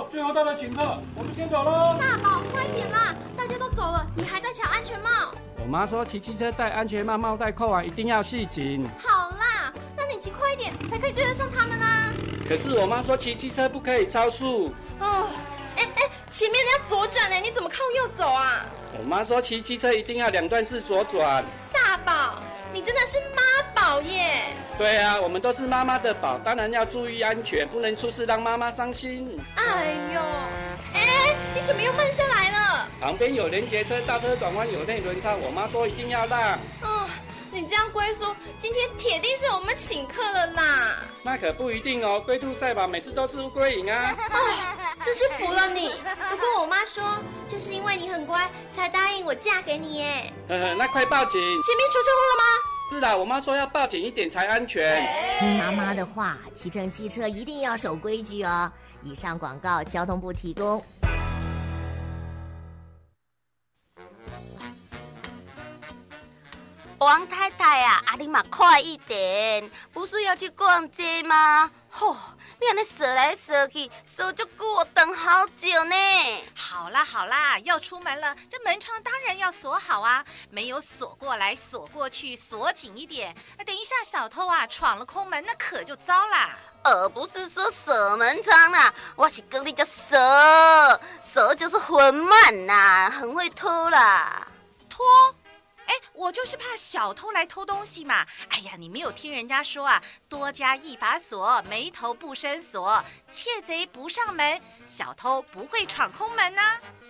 最后到了请客，我们先走喽。 大宝，快点啦！大家都走了，你还在抢安全帽？ 我妈说骑机车戴安全帽，帽带扣完一定要系紧。 好啦，那你骑快一点，才可以追得上他们啊。 可是我妈说骑机车不可以超速。 哦，前面要左转呢，你怎么靠右走啊？ 我妈说骑机车一定要2段式左转。 大宝，你真的是妈宝耶！ 对啊，我们都是妈妈的宝，当然要注意安全，不能出事让妈妈伤心。 哎呦，你怎么又慢下来了？ 旁边有连结车，大车转弯有内轮差，我妈说一定要让。 哦，你这样龟叔，今天铁定是我们请客了啦。 那可不一定哦，龟兔赛跑每次都是乌龟赢啊。 真是服了你。不过我妈说，就是因为你很乖，才答应我嫁给你耶。 那快报警！ 前面出车祸了吗？ 是啦，我妈说要报警一点才安全。 听妈妈的话，骑乘机车一定要守规矩哦。以上广告交通部提供。 王太太啊，你嘛快一点，不是要去逛街吗？你安尼折来折去，折就久，我等好久呢。 好啦，要出门了，这门窗当然要锁好啊，没有锁过来锁过去，锁紧一点。等一下小偷啊闯了空门，那可就糟啦。 不是说锁门窗啦，我是跟你讲蛇就是很慢啦，很会偷啦。 偷？我就是怕小偷来偷东西嘛。哎呀，你没有听人家说啊，多加一把锁，没头不生锁，窃贼不上门，小偷不会闯空门啊。